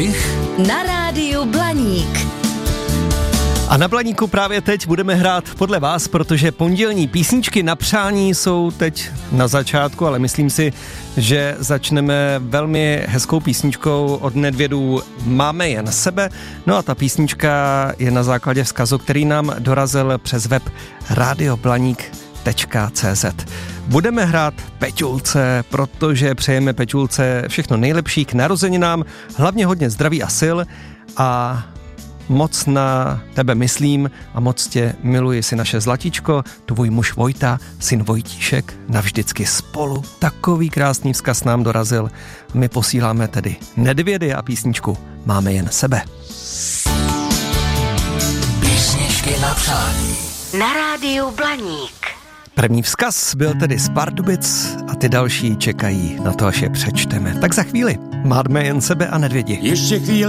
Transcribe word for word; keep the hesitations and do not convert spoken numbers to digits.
Strych na rádiu Blaník. A na Blaníku právě teď budeme hrát podle vás, protože pondělní písničky na přání jsou teď na začátku, ale myslím si, že začneme velmi hezkou písničkou od Nedvědů Máme jen sebe. No a ta písnička je na základě vzkazu, který nám dorazil přes web radio blaník tečka cé zet. Budeme hrát Peťulce, protože přejeme Peťulce všechno nejlepší k narozeninám, hlavně hodně zdraví a sil a moc na tebe myslím a moc tě miluji, si naše zlatíčko, tvůj muž Vojta, syn Vojtíšek, navždycky spolu. Takový krásný vzkaz nám dorazil. My posíláme tedy Nedvědy a písničku Máme jen sebe. Písničky na přání Na rádiu Blaník. První vzkaz byl tedy z Pardubic a ty další čekají na to, až je přečteme. Tak za chvíli Máme jen sebe a Nedvědi. Ještě chvíli